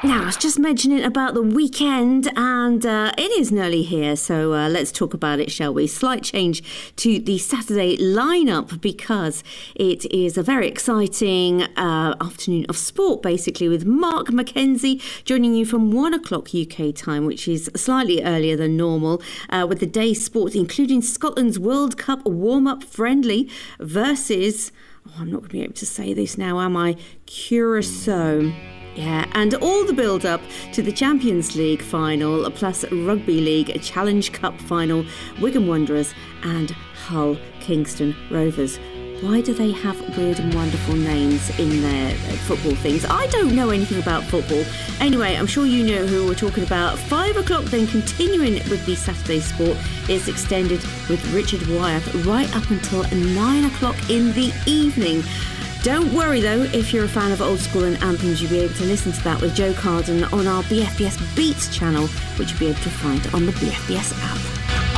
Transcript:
Now, I was just mentioning about the weekend, and it is nearly here, so let's talk about it, shall we? Slight change to the Saturday lineup because it is a very exciting afternoon of sport, basically, with Mark Mackenzie joining you from 1 o'clock UK time, which is slightly earlier than normal, with the day's sports, including Scotland's World Cup warm-up friendly versus... Oh, I'm not going to be able to say this now, am I? Curacao. Yeah, and all the build-up to the Champions League final, plus Rugby League Challenge Cup final, Wigan Wanderers and Hull Kingston Rovers. Why do they have weird and wonderful names in their football things? I don't know anything about football. Anyway, I'm sure you know who we're talking about. 5 o'clock, then continuing with the Saturday sport, is extended with Richard Wyeth right up until 9 o'clock in the evening. Don't worry though, if you're a fan of old school and anthems, you'll be able to listen to that with Joe Carden on our BFBS Beats channel, which you'll be able to find on the BFBS app.